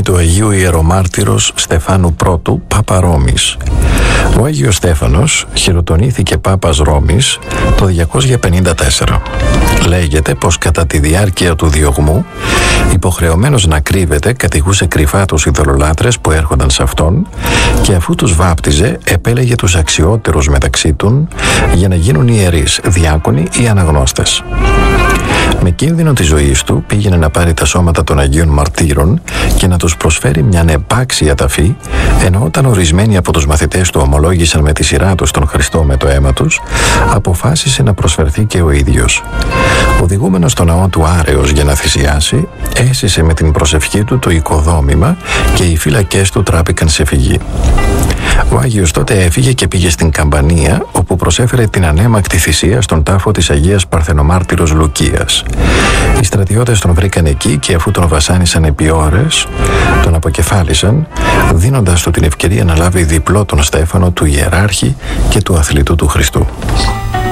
του Αγίου Ιερομάρτυρος Στεφάνου Πρώτου, Πάπα Ρώμης. Ο Άγιος Στέφανος χειροτονήθηκε Πάπας Ρώμης το 254. Λέγεται πως κατά τη διάρκεια του διωγμού, υποχρεωμένος να κρύβεται, κατηγούσε κρυφά τους ειδωλολάτρες που έρχονταν σε αυτόν και αφού τους βάπτιζε, επέλεγε τους αξιότερους μεταξύ των για να γίνουν ιερείς, διάκονοι ή αναγνώστες. Με κίνδυνο της ζωής του πήγαινε να πάρει τα σώματα των Αγίων Μαρτύρων και να τους προσφέρει μια ανεπάξια ταφή, ενώ όταν ορισμένοι από τους μαθητές του ομολόγησαν με τη σειρά τους τον Χριστό με το αίμα τους, αποφάσισε να προσφερθεί και ο ίδιος. Οδηγούμενος στο ναό του Άρεως για να θυσιάσει, έσυσε με την προσευχή του το οικοδόμημα και οι φύλακές του τράπηκαν σε φυγή. Ο Άγιος τότε έφυγε και πήγε στην Καμπανία, όπου προσέφερε την ανέμακτη θυσία στον τάφο της Αγίας Παρθενομάρτυρος Λουκίας. Οι στρατιώτες τον βρήκαν εκεί και αφού τον βασάνισαν επί ώρες, τον αποκεφάλισαν, δίνοντας του την ευκαιρία να λάβει διπλό τον Στέφανο του ιεράρχη και του αθλητού του Χριστού.